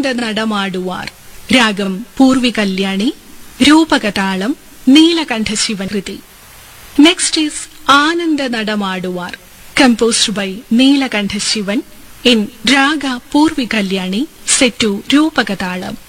ആനന്ദ നടമാടുവാർ. രാഗം പൂർവി കല്യാണി. രൂപകതാളം നീലകണ്ഠശിവൻ കൃതി. Next is Ananda നടമാടുവാർ, composed by നീലകണ്ഠശിവൻ in raga Purvi Kalyani, set to രൂപകതാളം.